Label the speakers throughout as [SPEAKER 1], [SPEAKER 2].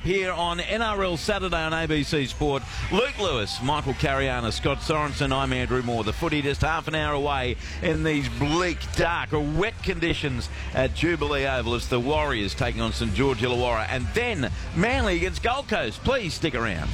[SPEAKER 1] here on NRL Saturday on ABC Sport. Luke Lewis, Michael Cariana, Scott Sorensen, I'm Andrew Moore. The footy just half an hour away in these bleak, dark, wet conditions at Jubilee Oval. It's the Warriors taking on St George Illawarra, and then Manly against Gold Coast. Please stick around.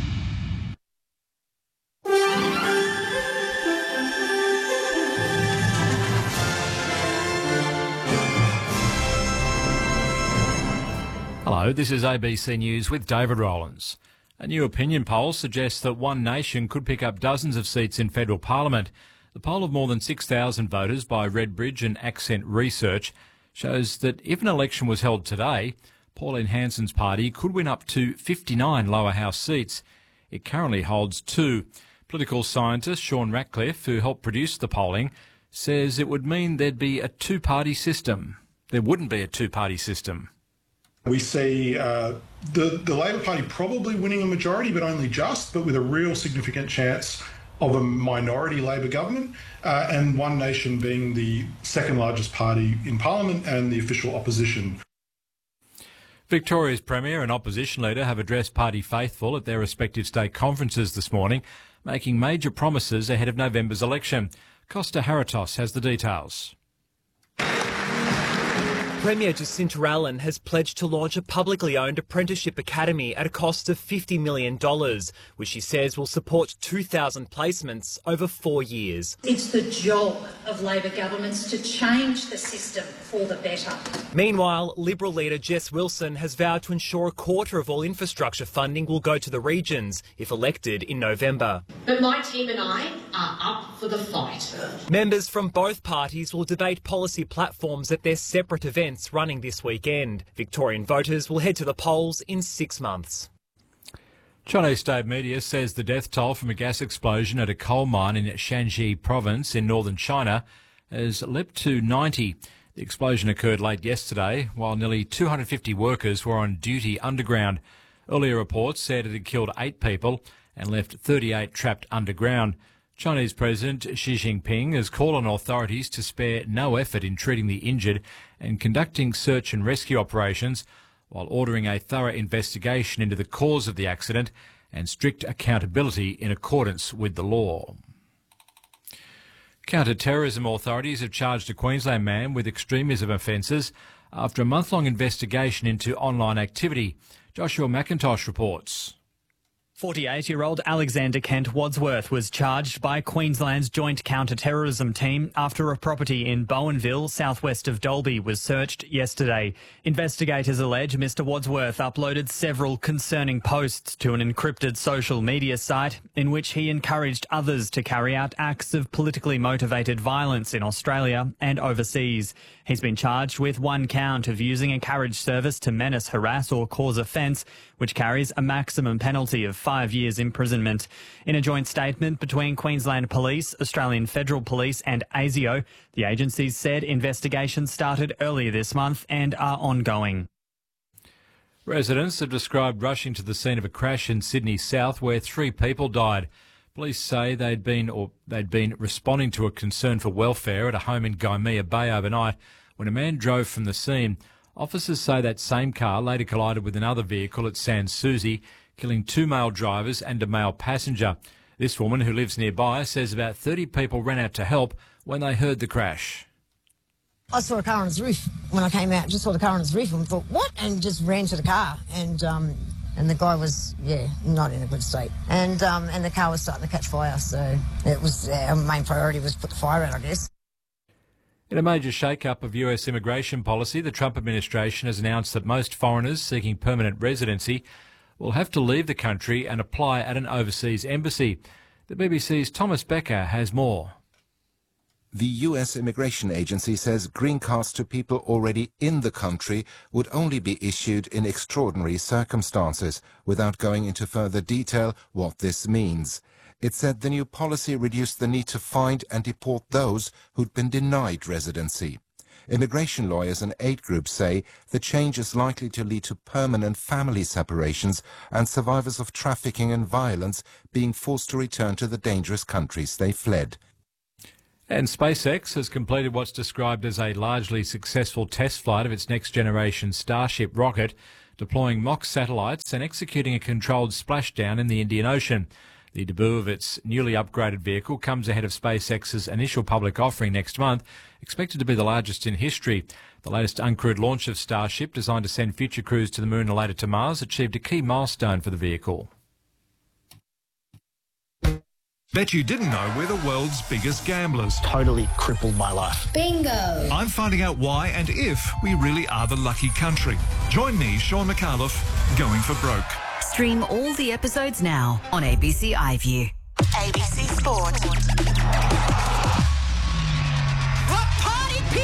[SPEAKER 2] Hello, this is ABC News with David Rowlands. A new opinion poll suggests that One Nation could pick up dozens of seats in federal parliament. The poll of more than 6,000 voters by Redbridge and Accent Research shows that if an election was held today, Pauline Hanson's party could win up to 59 lower house seats. It currently holds 2. Political scientist Sean Ratcliffe, who helped produce the polling, says it would mean there'd be a two-party system. There wouldn't be a two-party system.
[SPEAKER 3] We see the Labor Party probably winning a majority, but only just, but with a real significant chance of a minority Labor government, and One Nation being the second largest party in Parliament and the official opposition.
[SPEAKER 2] Victoria's Premier and Opposition Leader have addressed party faithful at their respective state conferences this morning, making major promises ahead of November's election. Costa Haratos has the details.
[SPEAKER 4] Premier Jacinta Allen has pledged to launch a publicly owned apprenticeship academy at a cost of $50 million, which she says will support 2,000 placements over 4 years.
[SPEAKER 5] It's the job of Labor governments to change the system for the better.
[SPEAKER 4] Meanwhile, Liberal leader Jess Wilson has vowed to ensure a quarter of all infrastructure funding will go to the regions if elected in November.
[SPEAKER 6] But my team and I are up for the fight.
[SPEAKER 4] Members from both parties will debate policy platforms at their separate events running this weekend. Victorian voters will head to the polls in 6 months.
[SPEAKER 2] Chinese state media says the death toll from a gas explosion at a coal mine in Shanxi province in northern China has leapt to 90. The explosion occurred late yesterday while nearly 250 workers were on duty underground. Earlier reports said it had killed 8 people and left 38 trapped underground. Chinese President Xi Jinping has called on authorities to spare no effort in treating the injured and conducting search and rescue operations, while ordering a thorough investigation into the cause of the accident and strict accountability in accordance with the law. Counter-terrorism authorities have charged a Queensland man with extremism offences after a month-long investigation into online activity. Joshua McIntosh reports.
[SPEAKER 7] 48-year-old Alexander Kent Wadsworth was charged by Queensland's Joint Counter-Terrorism Team after a property in Bowenville, southwest of Dalby, was searched yesterday. Investigators allege Mr Wadsworth uploaded several concerning posts to an encrypted social media site in which he encouraged others to carry out acts of politically motivated violence in Australia and overseas. He's been charged with 1 count of using a carriage service to menace, harass or cause offence, which carries a maximum penalty of 5 years imprisonment. In a joint statement between Queensland Police, Australian Federal Police and ASIO, the agencies said investigations started earlier this month and are ongoing.
[SPEAKER 2] Residents have described rushing to the scene of a crash in Sydney South where 3 people died. Police say they'd been responding to a concern for welfare at a home in Gymea Bay overnight when a man drove from the scene. Officers say that same car later collided with another vehicle at Sans Souci, killing 2 male drivers and a male passenger. This woman, who lives nearby, says about 30 people ran out to help when they heard the crash.
[SPEAKER 8] I saw a car on its roof when I came out. Just saw the car on its roof and thought, what? And just ran to the car. And the guy was, not in a good state. And the car was starting to catch fire. So it was our main priority was put the fire out, I guess.
[SPEAKER 2] In a major shake-up of US immigration policy, the Trump administration has announced that most foreigners seeking permanent residency will have to leave the country and apply at an overseas embassy. The BBC's Thomas Becker has more.
[SPEAKER 9] The US Immigration Agency says green cards to people already in the country would only be issued in extraordinary circumstances, without going into further detail what this means. It said the new policy reduced the need to find and deport those who'd been denied residency. Immigration lawyers and aid groups say the change is likely to lead to permanent family separations and survivors of trafficking and violence being forced to return to the dangerous countries they fled.
[SPEAKER 2] And SpaceX has completed what's described as a largely successful test flight of its next-generation Starship rocket deploying mock satellites and executing a controlled splashdown in the Indian Ocean. The debut of its newly upgraded vehicle comes ahead of SpaceX's initial public offering next month, expected to be the largest in history. The latest uncrewed launch of Starship, designed to send future crews to the Moon and later to Mars, achieved a key milestone for the vehicle.
[SPEAKER 10] Bet you didn't know we're the world's biggest gamblers.
[SPEAKER 11] Totally crippled my life.
[SPEAKER 12] Bingo!
[SPEAKER 10] I'm finding out why and if we really are the lucky country. Join me, Sean McAuliffe, going for broke.
[SPEAKER 12] Stream all the episodes now on ABC iView. ABC Sport.